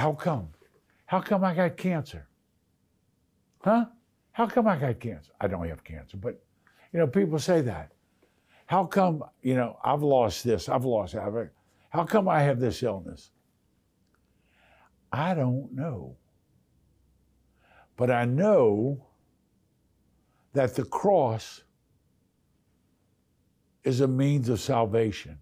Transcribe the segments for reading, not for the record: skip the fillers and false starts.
How come? How come I got cancer? Huh? How come I got cancer? I don't have cancer, but people say that. How come, I've lost this, I've lost that. How come I have this illness? I don't know. But I know that the cross is a means of salvation.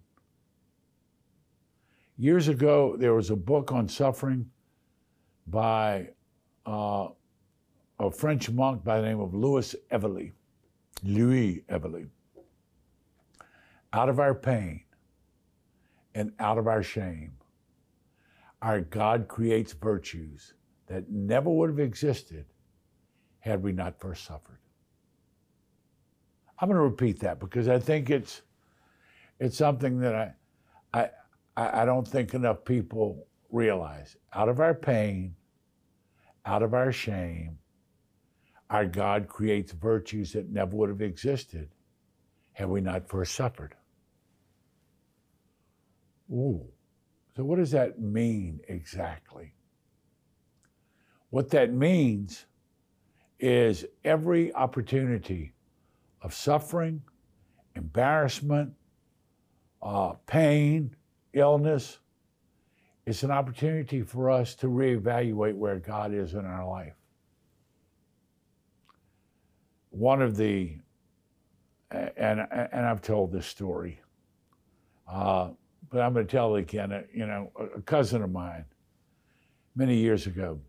Years ago, there was a book on suffering by a French monk by the name of Louis Evely. Out of our pain and out of our shame, our God creates virtues that never would have existed had we not first suffered. I'm going to repeat that because I think it's something that I don't think enough people realize. Out of our pain, out of our shame, our God creates virtues that never would have existed had we not first suffered. Ooh. So what does that mean exactly? What that means is every opportunity of suffering, embarrassment, pain, illness, it's an opportunity for us to reevaluate where God is in our life. One of the, and I've told this story, but I'm going to tell it again. A cousin of mine, many years ago,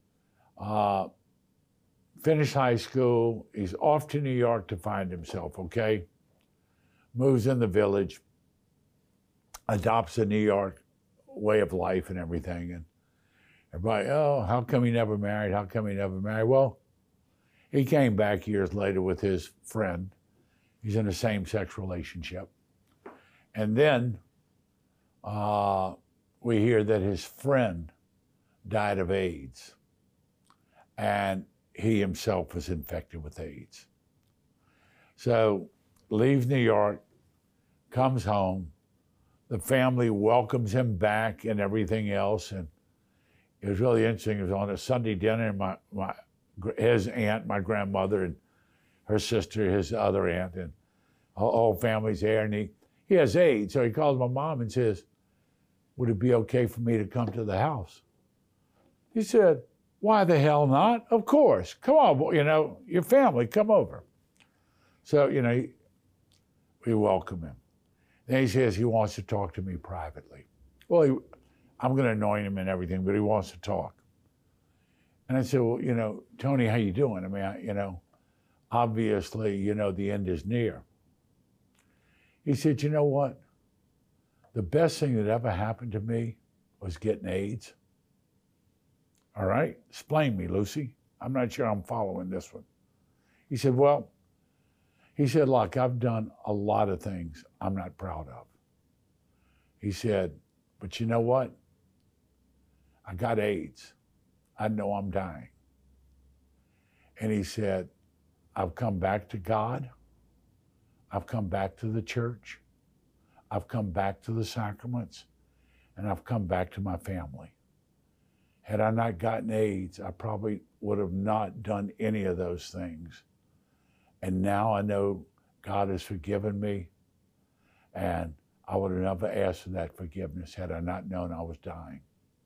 finished high school. He's off to New York to find himself, okay? Moves in the village, adopts a New York way of life and everything. And everybody, oh, how come he never married? How come he never married? Well, he came back years later with his friend. He's in a same-sex relationship. And then we hear that his friend died of AIDS. And he himself was infected with AIDS. So leaves New York, comes home. The family welcomes him back and everything else. And it was really interesting. It was on a Sunday dinner, and his aunt, my grandmother, and her sister, his other aunt, and whole family's there. And he has AIDS. So he calls my mom and says, would it be okay for me to come to the house? He said, why the hell not? Of course. Come on, your family, come over. So, we welcome him. Then he says he wants to talk to me privately. Well, I'm going to anoint him and everything, but he wants to talk. And I said, well, Tony, how you doing? I mean, obviously, the end is near. He said, you know what? The best thing that ever happened to me was getting AIDS. All right, explain me, Lucy. I'm not sure I'm following this one. He said, look, I've done a lot of things I'm not proud of. He said, but you know what? I got AIDS. I know I'm dying. And he said, I've come back to God. I've come back to the church. I've come back to the sacraments. And I've come back to my family. Had I not gotten AIDS, I probably would have not done any of those things. And now I know God has forgiven me, and I would have never asked for that forgiveness had I not known I was dying.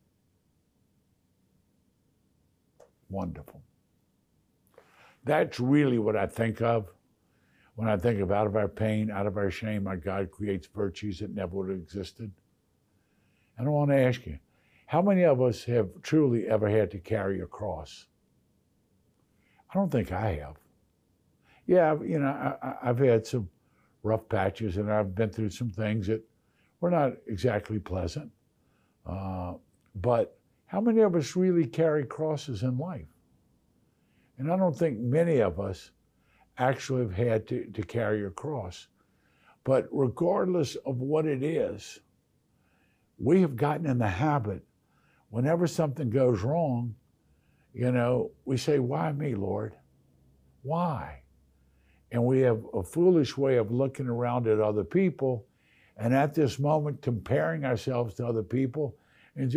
Wonderful. That's really what I think of when I think of out of our pain, out of our shame, our God creates virtues that never would have existed. And I want to ask you, how many of us have truly ever had to carry a cross? I don't think I have. Yeah, I've had some rough patches, and I've been through some things that were not exactly pleasant. But how many of us really carry crosses in life? And I don't think many of us actually have had to carry a cross. But regardless of what it is, we have gotten in the habit, whenever something goes wrong, we say, why me, Lord? Why? And we have a foolish way of looking around at other people, and at this moment comparing ourselves to other people